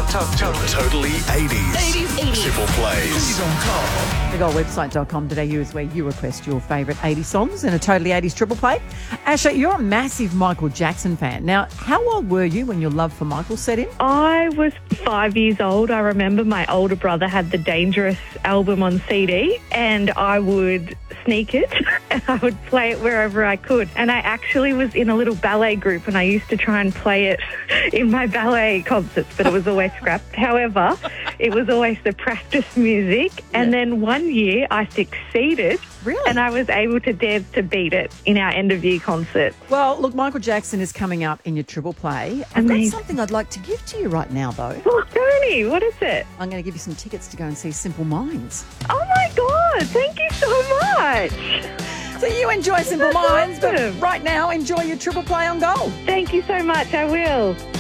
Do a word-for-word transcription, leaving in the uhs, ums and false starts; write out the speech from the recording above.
Top, top, top. Totally eighties. eighties, eighties. Triple plays. The gold website dot com dot a u is where you request your favourite eighties songs in a Totally eighties triple play. Asha, you're a massive Michael Jackson fan. Now, how old were you when your love for Michael set in? I was five years old. I remember my older brother had the Dangerous album on C D and I would sneak it and I would play it wherever I could. And I actually was in a little ballet group and I used to try and play it in my ballet concerts, but it was always scrapped. However, it was always the practice music. And Yeah. then one year I succeeded. Really? And I was able to dance to Beat It in our end of year concert. Well, look, Michael Jackson is coming up in your triple play. I've got Amazing. something I'd like to give to you right now, though. Oh, Tony, what is it? I'm going to give you some tickets to go and see Simple Minds. Oh, my God. Thank you so much. So you enjoy Simple That's Minds, but awesome. right now, enjoy your triple play on gold. Thank you so much. I will.